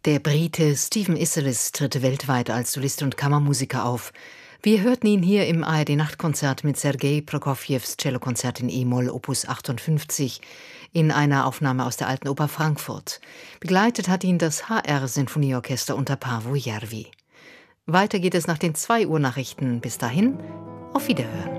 Der Brite Stephen Isserlis tritt weltweit als Solist und Kammermusiker auf. Wir hörten ihn hier im ARD-Nachtkonzert mit Sergei Prokofjews Cellokonzert in E-Moll Opus 58 in einer Aufnahme aus der Alten Oper Frankfurt. Begleitet hat ihn das HR-Sinfonieorchester unter Paavo Järvi. Weiter geht es nach den 2 Uhr Nachrichten. Bis dahin, auf Wiederhören.